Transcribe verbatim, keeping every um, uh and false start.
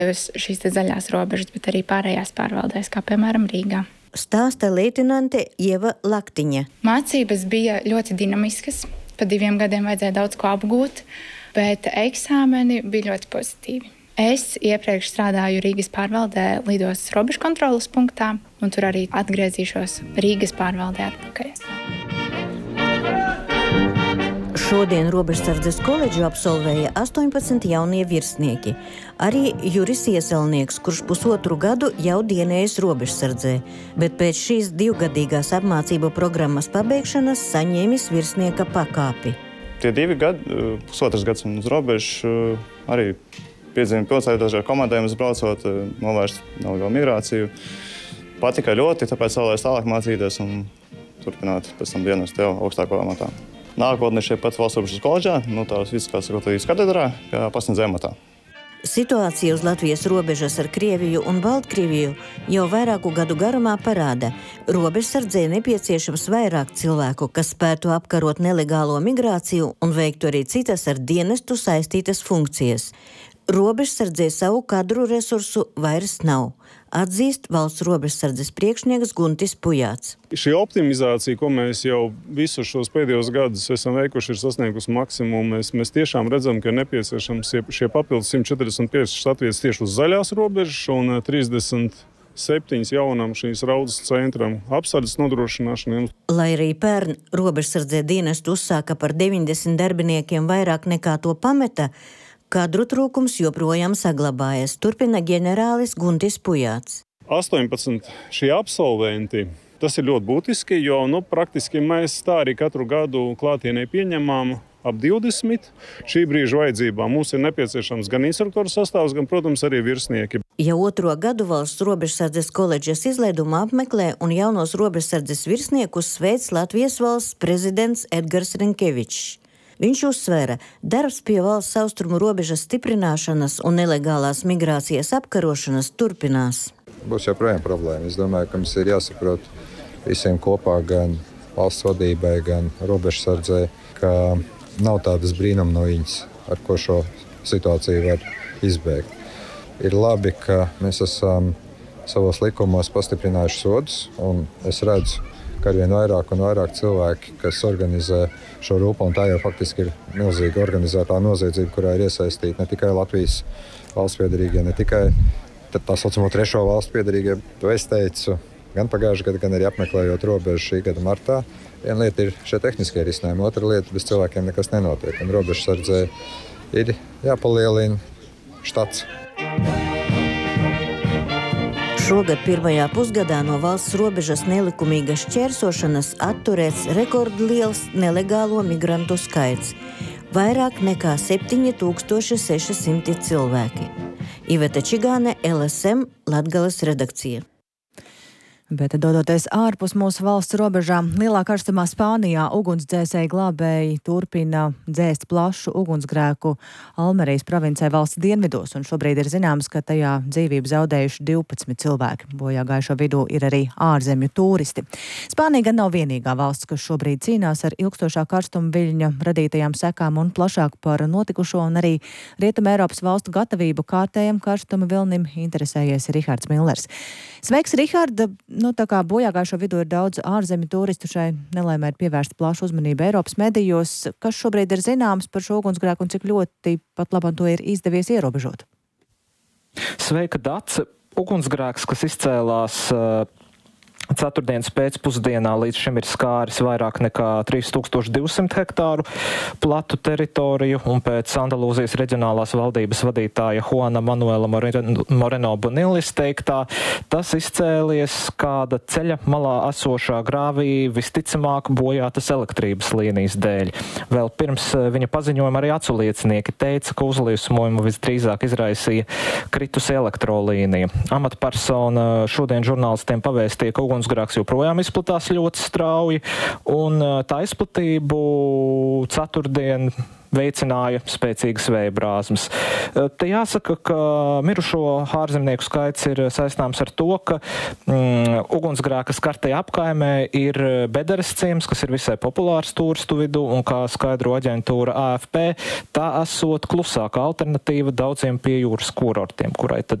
uz šīs zaļās robežas, bet arī pārējās pārvaldēs, kā piemēram Rīgā. Stāsta leitenante Ieva Laktiņa. Mācības bija ļoti dinamiskas. Pa diviem gadiem vajadzēja daudz ko apgūt, bet eksāmeni bija ļoti pozitīvi. Es iepriekš strādāju Rīgas pārvaldē lidostas robežu kontrolas punktā, un tur arī atgriezīšos Rīgas pārvaldē atpakaļ. Šodien Robežsardzes koledžu absolvēja astoņpadsmit jaunie virsnieki. Arī Juris Ieselnieks, kurš pusotru gadu jau dienējis Robežsardzē, bet pēc šīs divgadīgās apmācību programmas pabeigšanas saņēmis virsnieka pakāpi. Tie divi gadi, pusotras gads un uz robežu, arī piedzīvoju pilsētā dažādu komandējumus braucot, novērst nelegālu migrāciju. Patika ļoti, tāpēc vēlējos tālāk mācīties un turpināt pēc tam dienas tev augstāko amatā. Nākotnē šeit pats valsts robežas koledžā, no tās fiziskās sagatavības katedrā, kā pasniedz amatā. Situācija uz Latvijas robežas ar Krieviju un Baltkrieviju jau vairāku gadu garumā parāda. Robežsardzē nepieciešams vairāk cilvēku, kas spētu apkarot nelegālo migrāciju un veiktu arī citas ar dienestu saistītas funkcijas. Robežsardzē savu kadru resursu vairs nav, atzīst valsts robežsardzes priekšnieks Guntis Pujāts. Šī optimizācija, ko mēs jau visus šos pēdējos gadus esam veikuši, ir sasniegusi maksimumu. Mēs, mēs tiešām redzam, ka ir nepieciešams šie papildus simt četrdesmit pieci atvietas tieši uz zaļās robežas un trīsdesmit septiņas jaunam šīs raudas centram apsardzes nodrošināšanai. Lai arī pērn robežsardzē dienestu uzsāka par deviņdesmit darbiniekiem vairāk nekā to pameta, kadru trūkums joprojām saglabājas, turpina ģenerālis Guntis Pujāts. astoņpadsmit šie absolventi, tas ir ļoti būtiski, jo nu, praktiski mēs tā arī katru gadu klātienē pieņemām ap divdesmit. Šī brīža vajadzībām mums ir nepieciešams gan instruktoru sastāvs, gan, protams, arī virsnieki. Jau otro gadu valsts robežsardzes koledžas izlaiduma apmeklē un jaunos robežsardzes virsniekus sveic Latvijas valsts prezidents Edgars Rinkevičs. Viņš uzsvēra, darbs pie valsts austrumu robežas stiprināšanas un nelegālās migrācijas apkarošanas turpinās. Būs joprojām problēma. Es domāju, ka mums ir jāsaprot visiem kopā, gan valsts vadībai, gan robežsardzē, ka nav tādas brīnumnojiņas, ar ko šo situāciju var izbēgt. Ir labi, ka mēs esam savos likumos pastiprinājuši sodus, un es redzu, ka arvien vairāk un vairāk cilvēki, kas organizē šo rūpu, un tā jau faktiski ir milzīga organizētā noziedzība, kurā ir iesaistīta ne tikai Latvijas valsts piedarīgie, ne tikai tā saucamo trešo valstu piedarīgie. To es teicu gan pagājušajā gadā, gan arī apmeklējot robežu šī gada martā. Viena lieta ir šie tehniskie risinājumi, otra lieta bez cilvēkiem nekas nenotiek. Un robežsardzē ir jāpalielina štats. Šogad pirmajā pusgadā no valsts robežas nelikumīgas šķērsošanas atturēts rekordliels nelegālo migrantu skaits – vairāk nekā septiņi tūkstoši seši simti cilvēki. Iveta Čigāne, L S M, Latgales redakcija. Bet dodoties ārpus mūsu valsts robežām, lielā karstumā Spānijā ugunsdzēsēji glābēji turpina dzēst plašu ugunsgrēku Almerijas provincē valsts dienvidos, un šobrīd ir zināms, ka tajā dzīvību zaudējuši divpadsmit cilvēki. Bojā gājušo vidū ir arī ārzemju turisti. Spānija gan nav vienīgā valsts, kas šobrīd cīnās ar ilgstošā karstuma viļņa radītajām sekām, un plašāk par notikušo un arī Rietuma Eiropas valstu gatavību kārtējam karstuma vilnim interesējies Rihards Millers. Sveiks, Rihard! Nu, tā kā bojāgājušo vidū ir daudz ārzemju turistu, šai nelaimē ir pievērsta plaša uzmanība Eiropas medijos. Kas šobrīd ir zināms par šo ugunsgrēku un cik ļoti pat labam to ir izdevies ierobežot? Sveika, Dace! Ugunsgrēks, kas izcēlās uh, ceturtdienas pēcpusdienā, līdz šim ir skāris vairāk nekā trīs tūkstoši divsimt hektāru platu teritoriju, un pēc Andalūzijas reģionālās valdības vadītāja Juana Manuela Moreno Bonilis teiktā, tas izcēlies kāda ceļa malā esošā grāvī visticamāk bojātas elektrības līnijas dēļ. Vēl pirms viņa paziņojuma arī aculiecinieki teica, ka uzliesmojumu visdrīzāk izraisīja kritusi elektrolīnija. Amatpersona šodien žurnālistiem pavēstīja, ka uguns ugunsgrēks joprojām izplatās ļoti strauji, un tā izplatību ceturtdien veicināja spēcīgas vēja brāzmas. Te jāsaka, ka mirušo ārzemnieku skaits ir saistāms ar to, ka mm, ugunsgrēka skartajā apkaimē ir Bederes ciems, kas ir visai populārs turistu vidū, un kā skaidro aģentūra A F P, tā esot klusāka alternatīva daudziem pie jūras kurortiem, kurai tad